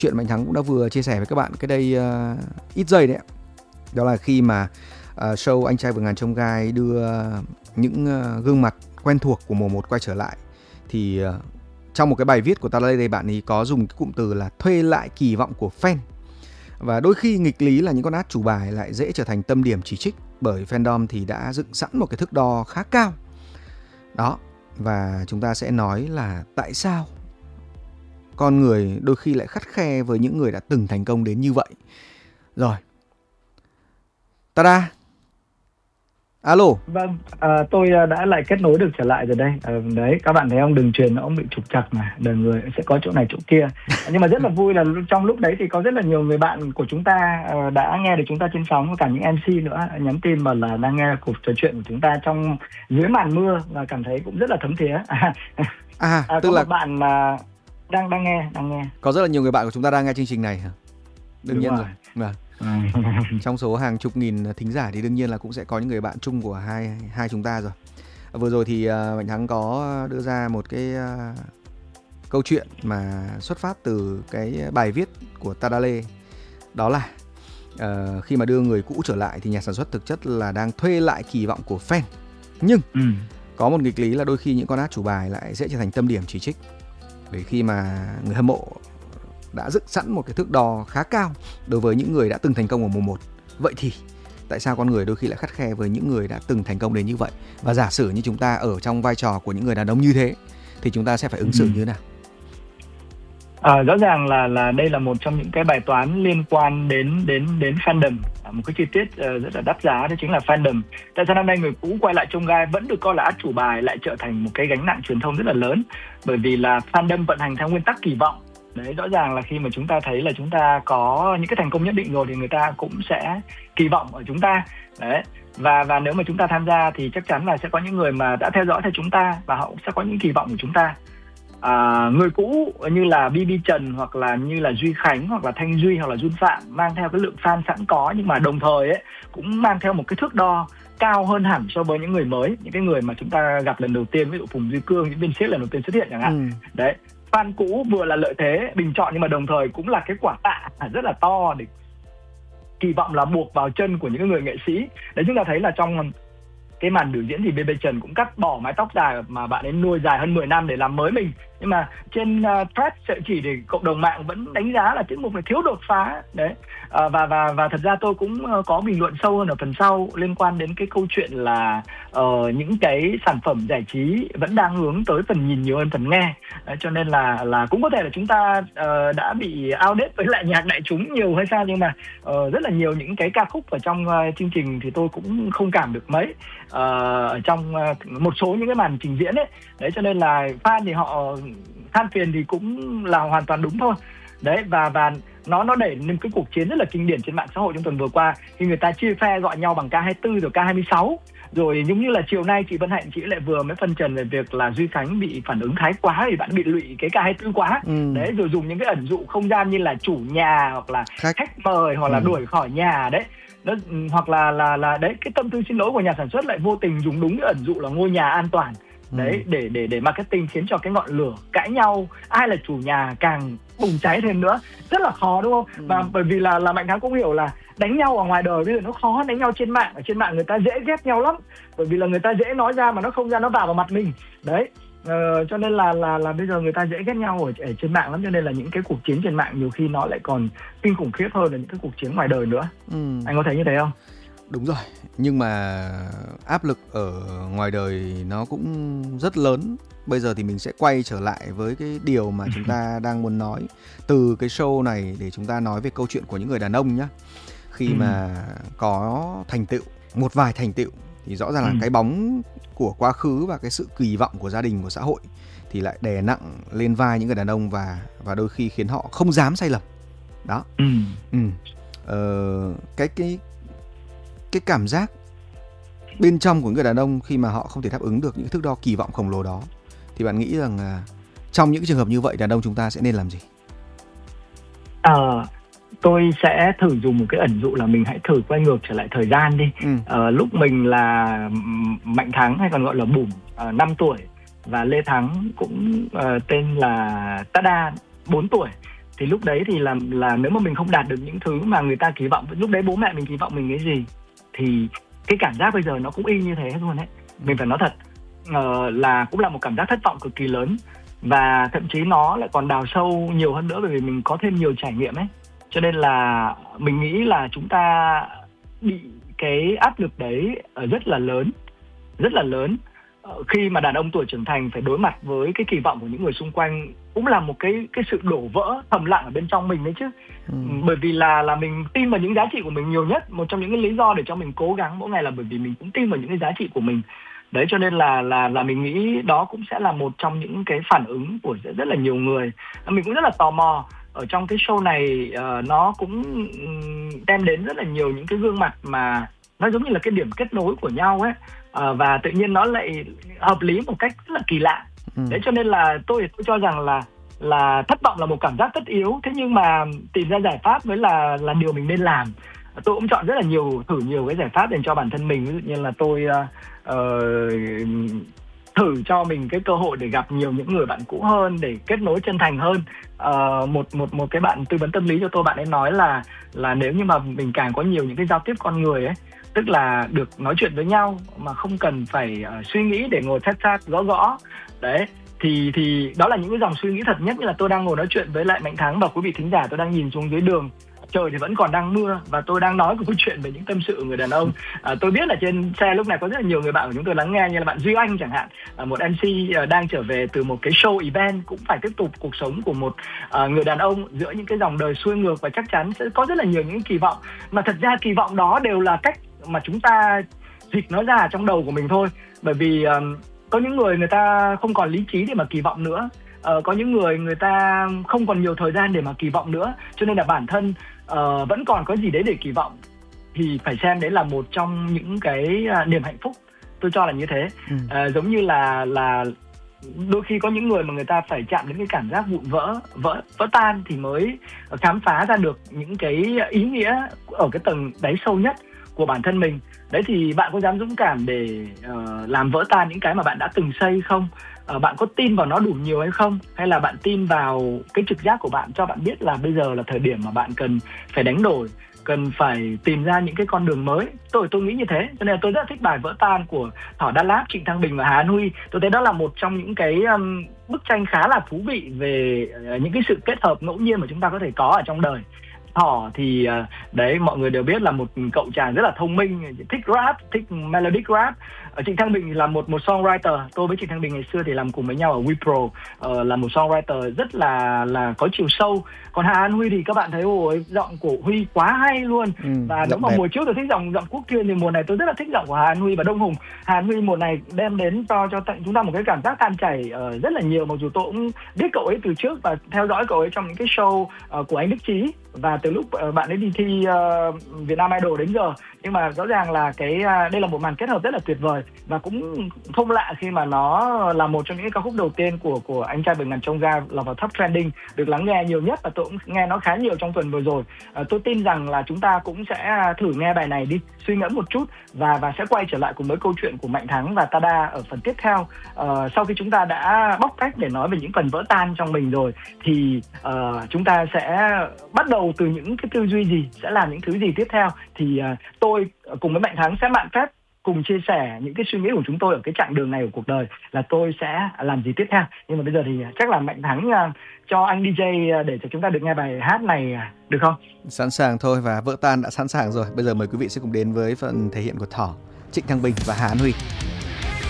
Chuyện Mạnh Thắng cũng đã vừa chia sẻ với các bạn cái đây ít giây đấy. Đó là khi mà show Anh Trai Vượt Ngàn Chông Gai đưa những gương mặt quen thuộc của mùa 1 quay trở lại, thì trong một cái bài viết của Tadalay đây, bạn ấy có dùng cái cụm từ là thuê lại kỳ vọng của fan. Và đôi khi nghịch lý là những con át chủ bài lại dễ trở thành tâm điểm chỉ trích, bởi fandom thì đã dựng sẵn một cái thước đo khá cao. Đó, và chúng ta sẽ nói là tại sao con người đôi khi lại khắt khe với những người đã từng thành công đến như vậy. Rồi, tada, alo. Vâng, tôi đã lại kết nối được trở lại rồi đây. Đấy, các bạn thấy không, đường truyền nó cũng bị trục trặc mà, đời người sẽ có chỗ này chỗ kia. Nhưng mà rất là vui là trong lúc đấy thì có rất là nhiều người bạn của chúng ta đã nghe được chúng ta trên sóng, cả những MC nữa nhắn tin mà là đang nghe cuộc trò chuyện của chúng ta trong dưới màn mưa, và cảm thấy cũng rất là thấm thía. Tức có là một bạn đang nghe. Có rất là nhiều người bạn của chúng ta đang nghe chương trình này hả? Đương nhiên rồi. Vâng. Trong số hàng chục nghìn thính giả thì đương nhiên là cũng sẽ có những người bạn chung của hai chúng ta rồi. Vừa rồi thì Mạnh Thắng có đưa ra một cái câu chuyện mà xuất phát từ cái bài viết của Tadalay. Đó là khi mà đưa người cũ trở lại thì nhà sản xuất thực chất là đang thuê lại kỳ vọng của fan. Nhưng có một nghịch lý là đôi khi những con át chủ bài lại dễ trở thành tâm điểm chỉ trích, bởi khi mà người hâm mộ đã dựng sẵn một cái thước đo khá cao đối với những người đã từng thành công ở mùa 1. Vậy thì tại sao con người đôi khi lại khắt khe với những người đã từng thành công đến như vậy? Và giả sử như chúng ta ở trong vai trò của những người đàn ông như thế thì chúng ta sẽ phải ứng xử như thế nào? Rõ ràng là đây là một trong những cái bài toán liên quan đến fandom. Một cái chi tiết rất là đắt giá, đó chính là fandom. Tại sao năm nay người cũ quay lại chông gai vẫn được coi là át chủ bài lại trở thành một cái gánh nặng truyền thông rất là lớn? Bởi vì là fandom vận hành theo nguyên tắc kỳ vọng. Đấy, rõ ràng là khi mà chúng ta thấy là chúng ta có những cái thành công nhất định rồi thì người ta cũng sẽ kỳ vọng ở chúng ta. Đấy. Và nếu mà chúng ta tham gia thì chắc chắn là sẽ có những người mà đã theo dõi theo chúng ta và họ cũng sẽ có những kỳ vọng của chúng ta. Người cũ như là BB Trần hoặc là như là Duy Khánh hoặc là Thanh Duy hoặc là Jun Phạm mang theo cái lượng fan sẵn có, nhưng mà đồng thời ấy cũng mang theo một cái thước đo cao hơn hẳn so với những người mới, những cái người mà chúng ta gặp lần đầu tiên, ví dụ Phùng Duy Cương, những viên siếc lần đầu tiên xuất hiện chẳng hạn. Đấy, fan cũ vừa là lợi thế bình chọn nhưng mà đồng thời cũng là cái quả tạ rất là to để kỳ vọng là buộc vào chân của những người nghệ sĩ. Đấy, chúng ta thấy là trong cái màn biểu diễn thì BB Trần cũng cắt bỏ mái tóc dài mà bạn ấy nuôi dài hơn 10 năm để làm mới mình, nhưng mà trên thread sợi chỉ thì cộng đồng mạng vẫn đánh giá là tiết mục này thiếu đột phá. Đấy, và thật ra tôi cũng có bình luận sâu hơn ở phần sau liên quan đến cái câu chuyện là những cái sản phẩm giải trí vẫn đang hướng tới phần nhìn nhiều hơn phần nghe. Đấy, cho nên là cũng có thể là chúng ta đã bị outdated với lại nhạc đại chúng nhiều hay sao, nhưng mà rất là nhiều những cái ca khúc ở trong chương trình thì tôi cũng không cảm được mấy trong một số những cái màn trình diễn ấy. Đấy, cho nên là fan thì họ than phiền thì cũng là hoàn toàn đúng thôi. Đấy, và nó đẩy lên cái cuộc chiến rất là kinh điển trên mạng xã hội trong tuần vừa qua, khi người ta chia phe gọi nhau bằng K24 rồi K26. Rồi giống như là chiều nay chị Vân Hạnh chị lại vừa mới phân trần về việc là Duy Khánh bị phản ứng thái quá thì bạn bị lụy cái K24 quá. Đấy, rồi dùng những cái ẩn dụ không gian như là chủ nhà hoặc là khách mời hoặc là đuổi khỏi nhà. Đấy, nó, hoặc là đấy, cái tâm tư xin lỗi của nhà sản xuất lại vô tình dùng đúng cái ẩn dụ là ngôi nhà an toàn. Đấy, để marketing khiến cho cái ngọn lửa cãi nhau ai là chủ nhà càng bùng cháy thêm nữa. Rất là khó, đúng không? Và bởi vì là Mạnh Thắng cũng hiểu là đánh nhau ở ngoài đời bây giờ nó khó đánh nhau trên mạng. Ở trên mạng người ta dễ ghét nhau lắm, bởi vì là người ta dễ nói ra mà nó không ra, nó vào mặt mình. Đấy, cho nên là bây giờ người ta dễ ghét nhau ở trên mạng lắm, cho nên là những cái cuộc chiến trên mạng nhiều khi nó lại còn kinh khủng khiếp hơn là những cái cuộc chiến ngoài đời nữa. Anh có thấy như thế không? Đúng rồi, nhưng mà áp lực ở ngoài đời nó cũng rất lớn. Bây giờ thì mình sẽ quay trở lại với cái điều mà chúng ta đang muốn nói từ cái show này, để chúng ta nói về câu chuyện của những người đàn ông nhé. Khi mà có thành tựu, một vài thành tựu, thì rõ ràng là cái bóng của quá khứ và cái sự kỳ vọng của gia đình, của xã hội thì lại đè nặng lên vai những người đàn ông, và đôi khi khiến họ không dám sai lầm. Đó. Cái cảm giác bên trong của người đàn ông khi mà họ không thể đáp ứng được những thước đo kỳ vọng khổng lồ đó, thì bạn nghĩ rằng trong những trường hợp như vậy, đàn ông chúng ta sẽ nên làm gì? Tôi sẽ thử dùng một cái ẩn dụ là mình hãy thử quay ngược trở lại thời gian đi. Lúc mình là Mạnh Thắng hay còn gọi là Bùm 5 tuổi, và Lê Thắng cũng tên là Tada 4 tuổi, thì lúc đấy thì là nếu mà mình không đạt được những thứ mà người ta kỳ vọng, lúc đấy bố mẹ mình kỳ vọng mình cái gì, thì cái cảm giác bây giờ nó cũng y như thế luôn đấy. Mình phải nói thật là cũng là một cảm giác thất vọng cực kỳ lớn, và thậm chí nó lại còn đào sâu nhiều hơn nữa bởi vì mình có thêm nhiều trải nghiệm ấy. Cho nên là mình nghĩ là chúng ta bị cái áp lực đấy rất là lớn khi mà đàn ông tuổi trưởng thành phải đối mặt với cái kỳ vọng của những người xung quanh, cũng là một cái sự đổ vỡ thầm lặng ở bên trong mình đấy chứ. Bởi vì là mình tin vào những giá trị của mình nhiều nhất. Một trong những cái lý do để cho mình cố gắng mỗi ngày là bởi vì mình cũng tin vào những cái giá trị của mình. Đấy, cho nên là mình nghĩ đó cũng sẽ là một trong những cái phản ứng của rất là nhiều người. Mình cũng rất là tò mò ở trong cái show này, nó cũng đem đến rất là nhiều những cái gương mặt mà nó giống như là cái điểm kết nối của nhau ấy, và tự nhiên nó lại hợp lý một cách rất là kỳ lạ. Đấy, cho nên là tôi cho rằng là thất vọng là một cảm giác tất yếu, thế nhưng mà tìm ra giải pháp mới là điều mình nên làm. Tôi cũng chọn rất là thử nhiều cái giải pháp dành cho bản thân mình. Ví dụ như là tôi thử cho mình cái cơ hội để gặp nhiều những người bạn cũ hơn, để kết nối chân thành hơn. Một cái bạn tư vấn tâm lý cho tôi, bạn ấy nói là nếu như mà mình càng có nhiều những cái giao tiếp con người ấy, tức là được nói chuyện với nhau mà không cần phải suy nghĩ để ngồi sát gõ đấy, thì đó là những cái dòng suy nghĩ thật nhất. Như là tôi đang ngồi nói chuyện với lại Mạnh Thắng và quý vị thính giả, tôi đang nhìn xuống dưới đường, trời thì vẫn còn đang mưa và tôi đang nói câu chuyện về những tâm sự của người đàn ông. Tôi biết là trên xe lúc này có rất là nhiều người bạn của chúng tôi lắng nghe, như là bạn Duy Anh chẳng hạn, một MC đang trở về từ một cái show event, cũng phải tiếp tục cuộc sống của một người đàn ông giữa những cái dòng đời xuôi ngược, và chắc chắn sẽ có rất là nhiều những kỳ vọng, mà thật ra kỳ vọng đó đều là cách mà chúng ta dịch nó ra trong đầu của mình thôi. Bởi vì có những người ta không còn lý trí để mà kỳ vọng nữa, có những người ta không còn nhiều thời gian để mà kỳ vọng nữa, cho nên là bản thân vẫn còn có gì đấy để kỳ vọng, thì phải xem đấy là một trong những cái niềm hạnh phúc. Tôi cho là như thế. Giống như là đôi khi có những người mà người ta phải chạm đến cái cảm giác vụn vỡ tan thì mới khám phá ra được những cái ý nghĩa ở cái tầng đáy sâu nhất của bản thân mình. Đấy, thì bạn có dám dũng cảm để làm vỡ tan những cái mà bạn đã từng xây không? Bạn có tin vào nó đủ nhiều hay không? Hay là bạn tin vào cái trực giác của bạn cho bạn biết là bây giờ là thời điểm mà bạn cần phải đánh đổi, cần phải tìm ra những cái con đường mới? Tôi nghĩ như thế. Cho nên là tôi rất là thích bài Vỡ Tan của Thỏ Đa Láp, Trịnh Thăng Bình và Hà An Huy. Tôi thấy đó là một trong những cái bức tranh khá là thú vị về những cái sự kết hợp ngẫu nhiên mà chúng ta có thể có ở trong đời. Thỏ thì đấy, mọi người đều biết là một cậu chàng rất là thông minh, thích rap, thích melodic rap. Trịnh Thăng Bình là một songwriter. Tôi với Trịnh Thăng Bình ngày xưa thì làm cùng với nhau ở WePro, là một songwriter rất là có chiều sâu. Còn Hà An Huy thì các bạn thấy ôi, giọng của Huy quá hay luôn. Và nếu mà mùa trước tôi thích giọng Quốc Thiên thì mùa này tôi rất là thích giọng của Hà An Huy và Đông Hùng. Hà An Huy mùa này đem đến cho chúng ta một cái cảm giác tan chảy rất là nhiều, mặc dù tôi cũng biết cậu ấy từ trước và theo dõi cậu ấy trong những cái show của anh Đức Chí, và từ lúc bạn ấy đi thi Việt Nam Idol đến giờ. Nhưng mà rõ ràng là đây là một màn kết hợp rất là tuyệt vời, và cũng không lạ khi mà nó là một trong những ca khúc đầu tiên của Anh Trai Vượt Ngàn Chông Gai là vào top trending, được lắng nghe nhiều nhất, và tôi cũng nghe nó khá nhiều trong tuần vừa rồi. Tôi tin rằng là chúng ta cũng sẽ thử nghe bài này đi, suy ngẫm một chút, và sẽ quay trở lại cùng với câu chuyện của Mạnh Thắng và Tada ở phần tiếp theo. Sau khi chúng ta đã bóc tách để nói về những phần vỡ tan trong mình rồi, thì chúng ta sẽ bắt đầu từ những cái tư duy gì, sẽ làm những thứ gì tiếp theo. Thì tôi cùng với Mạnh Thắng sẽ mạn phép cùng chia sẻ những cái suy nghĩ của chúng tôi ở cái chặng đường này của cuộc đời, là tôi sẽ làm gì tiếp theo. Nhưng mà bây giờ thì chắc là Mạnh Thắng cho anh DJ để cho chúng ta được nghe bài hát này được không? Sẵn sàng thôi, và Vỡ Tan đã sẵn sàng rồi. Bây giờ mời quý vị sẽ cùng đến với phần thể hiện của Thỏ, Trịnh Thăng Bình và Hà An Huy.